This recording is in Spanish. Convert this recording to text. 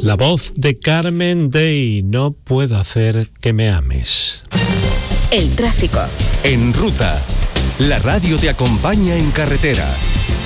La voz de Carmen Day, no puedo hacer que me ames. El tráfico. En ruta, la radio te acompaña en carretera.